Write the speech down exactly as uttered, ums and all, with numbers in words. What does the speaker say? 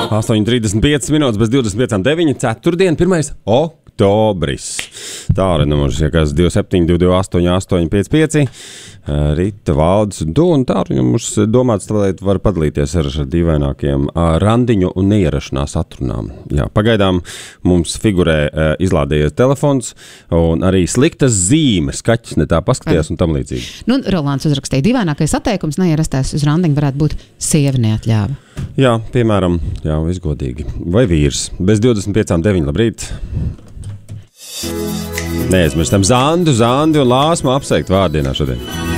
astoņi trīsdesmit piecas minūtes bez divdesmit piecām deviņi, ceturtdien, pirmais oktobris. Tālāk numurs, ja kas divi septiņi divi divi astoņi astoņi pieci pieci. Rita, Valdis un tu, un tā jums domāts, lai var padalīties ar dīvainākiem randiņu un neierašanās atrunām. Jā, pagaidām mums figurē izlādējies telefons un arī sliktas zīmes, kaķis ne tā paskatījās un tam līdzīgi. Nu, Rolands uzrakstīja, dīvainākais atteikums neierasties uz randiņu varētu būt sievi neatļāva. Jā, piemēram, jā, visgodīgi. Vai vīrs. Bez divdesmit piecām deviņi, labrīt. Neaizmirstam Zandu, Zandu un Lāsmu apsveikt vārdienā šodien.